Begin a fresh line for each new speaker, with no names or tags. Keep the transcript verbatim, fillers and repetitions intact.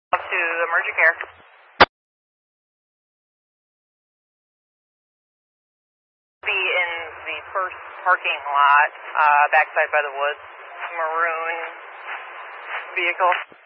Up to emergent care. Be in the first parking lot, uh, backside by the woods. Maroon vehicle.